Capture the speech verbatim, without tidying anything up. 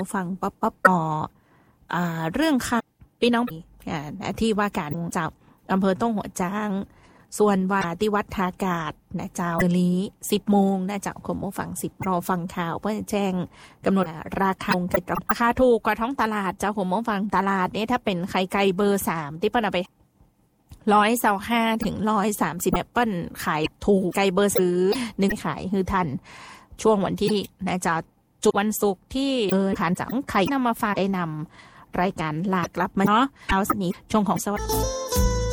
ฟังป๊อปป๊อปต่ออ่าเรื่องค่ะพี่น้องอ่าที่ว่าการจากอำเภอต้งหัวจ้างส่วนว่าที่วัดทากาศนะเจ้าเดือนนี้สิบโมงนะเจ้าคุณผู้ฟังสิบรอฟังข่าวเพื่อแจ้งกำหนดราคาราคาถูกกว่าท้องตลาดเจ้าคุณผู้ฟังตลาดนี้ถ้าเป็นไข่ไก่เบอร์สามที่เปิ้ลเอาไปร้อยเศร้าห้าถึงร้อยสามสิบแอปเปิ้ลขายถูกไก่เบอร์ซื้อหนึ่งขายคือทันช่วงวันที่นะเจ้าจุดวันศุกร์ที่เออทานจังไข่นำมาฝากได้นำรายการหลากลับมาเนาะเอาสนิทช่วงของสวัสดี